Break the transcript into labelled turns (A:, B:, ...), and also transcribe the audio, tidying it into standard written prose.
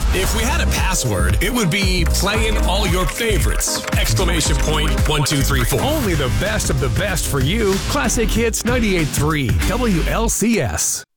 A: If we had a password, it would be playing all your favorites! Exclamation point 1234.
B: Only the best of the best for you. Classic Hits 98.3 WLCS.